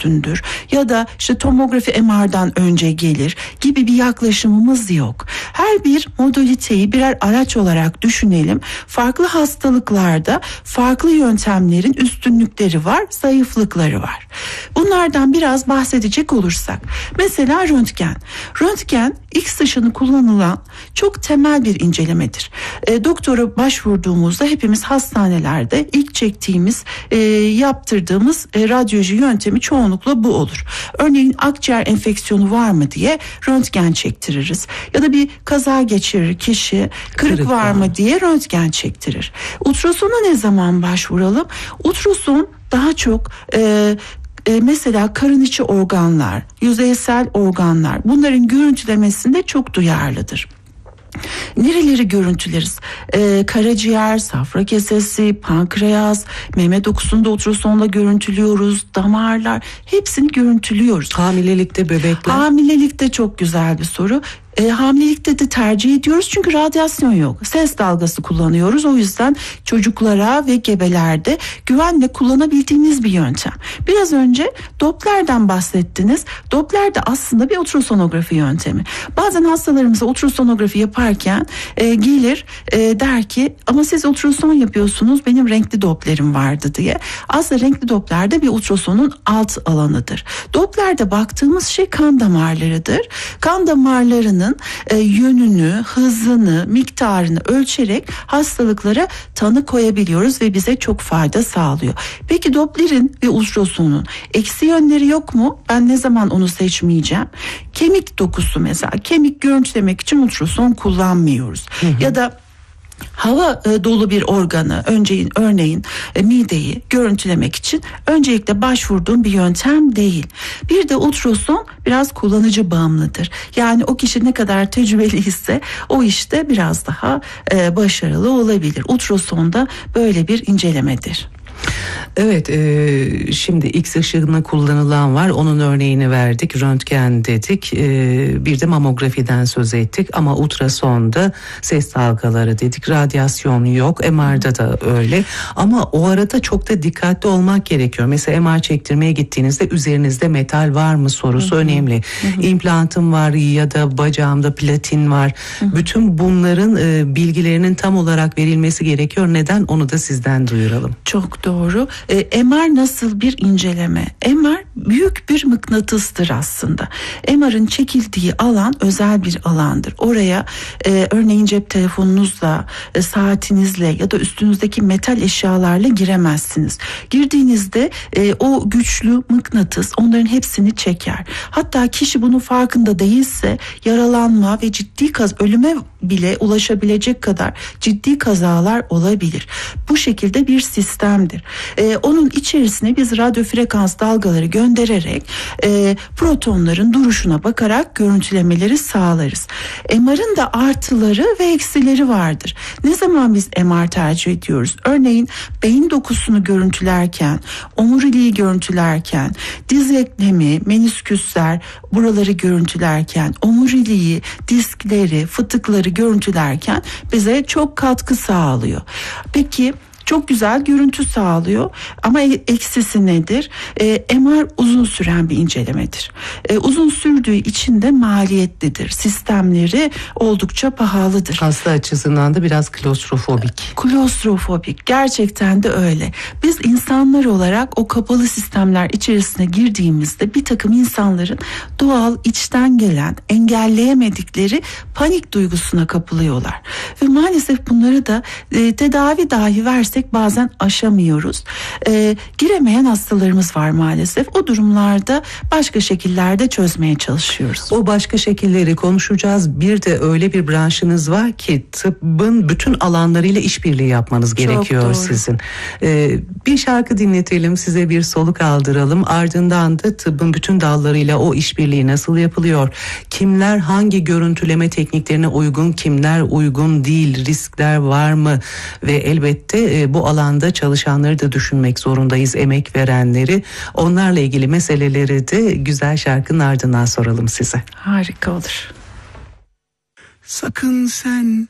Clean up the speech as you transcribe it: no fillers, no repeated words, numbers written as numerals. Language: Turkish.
üstündür ya da işte tomografi MR'dan önce gelir gibi bir yaklaşımımız yok. Her bir modaliteyi birer araç olarak düşünelim. Farklı hastalıklarda farklı yöntemlerin üstünlükleri var, zayıflıkları var. Bunlardan biraz bahsedecek olursak, mesela röntgen. Röntgen X ışını kullanılan çok temel bir incelemedir. Doktora başvurduğumuzda hepimiz hastanelerde ilk çektiğimiz, yaptırdığımız radyoloji yöntemi çoğunlukla bu olur. Örneğin akciğer enfeksiyonu var mı diye röntgen çektiririz. Ya da bir kaza geçirir kişi, kırık var mı diye röntgen çektirir. Ultrasona ne zaman başvuralım? Ultrason daha çok mesela karın içi organlar, yüzeysel organlar, bunların görüntülemesinde çok duyarlıdır. Nereleri görüntüleriz? Karaciğer, safra kesesi, pankreas, meme dokusunu da ultrasonla görüntülüyoruz. Damarlar, hepsini görüntülüyoruz. Hamilelikte, bebekler? Hamilelikte çok güzel bir soru. Hamilelikte de tercih ediyoruz çünkü radyasyon yok. Ses dalgası kullanıyoruz. O yüzden çocuklara ve gebelerde güvenle kullanabildiğiniz bir yöntem. Biraz önce Doppler'den bahsettiniz. Doppler de aslında bir ultrasonografi yöntemi. Bazen hastalarımıza ultrasonografi yaparken gelir der ki ama siz ultrason yapıyorsunuz, benim renkli Doppler'im vardı diye. Aslında renkli Doppler de bir ultrasonun alt alanıdır. Doppler'de baktığımız şey kan damarlarıdır. Kan damarlarının yönünü, hızını, miktarını ölçerek hastalıklara tanı koyabiliyoruz ve bize çok fayda sağlıyor. Peki Doppler'in ve ultrasonun eksi yönleri yok mu? Ben ne zaman onu seçmeyeceğim? Kemik dokusu mesela. Kemik görüntülemek için ultrason kullanmıyoruz. Ya da hava dolu bir organı, örneğin mideyi görüntülemek için öncelikle başvurduğum bir yöntem değil. Bir de ultrason biraz kullanıcı bağımlıdır. Yani o kişi ne kadar tecrübeliyse o işte biraz daha başarılı olabilir. Ultrason da böyle bir incelemedir. Evet, şimdi X ışığına kullanılan var, onun örneğini verdik, röntgen dedik, bir de mamografiden söz ettik ama ultrasonda ses dalgaları dedik, radyasyon yok, MR'da da öyle ama o arada çok da dikkatli olmak gerekiyor. Mesela MR çektirmeye gittiğinizde üzerinizde metal var mı sorusu önemli. İmplantım var ya da bacağımda platin var, bütün bunların bilgilerinin tam olarak verilmesi gerekiyor. Neden? Onu da sizden duyuralım. Çok doğru. MR nasıl bir inceleme? MR büyük bir mıknatıstır aslında. MR'ın çekildiği alan özel bir alandır. Oraya örneğin cep telefonunuzla, saatinizle ya da üstünüzdeki metal eşyalarla giremezsiniz. Girdiğinizde o güçlü mıknatıs onların hepsini çeker. Hatta kişi bunun farkında değilse yaralanma ve ciddi ölüme bile ulaşabilecek kadar ciddi kazalar olabilir. Bu şekilde bir sistemdir. Onun içerisine biz radyo frekans dalgaları göndererek protonların duruşuna bakarak görüntülemeleri sağlarız. MR'ın da artıları ve eksileri vardır. Ne zaman biz MR tercih ediyoruz? Örneğin beyin dokusunu görüntülerken, omuriliği görüntülerken, diz eklemi, menisküsler buraları görüntülerken, omuriliği, diskleri, fıtıkları görüntülerken bize çok katkı sağlıyor. Peki çok güzel görüntü sağlıyor ama eksisi nedir? MR uzun süren bir incelemedir. Uzun sürdüğü için de maliyetlidir. Sistemleri oldukça pahalıdır. Hasta açısından da biraz klostrofobik. Klostrofobik, gerçekten de öyle. Biz insanlar olarak o kapalı sistemler içerisine girdiğimizde bir takım insanların doğal içten gelen engelleyemedikleri panik duygusuna kapılıyorlar. Ve maalesef bunları da tedavi dahi versek bazen aşamıyoruz. Giremeyen hastalarımız var maalesef. O durumlarda başka şekillerde çözmeye çalışıyoruz. O başka şekilleri konuşacağız. Bir de öyle bir branşınız var ki tıbbın bütün alanlarıyla işbirliği yapmanız gerekiyor sizin. Bir şarkı dinletelim, size bir soluk aldıralım. Ardından da tıbbın bütün dallarıyla o işbirliği nasıl yapılıyor? Kimler hangi görüntüleme tekniklerine uygun, kimler uygun değil, riskler var mı? Ve elbette bu alanda çalışanları da düşünmek zorundayız, emek verenleri. Onlarla ilgili meseleleri de güzel şarkının ardından soralım size. Harika olur. Sakın sen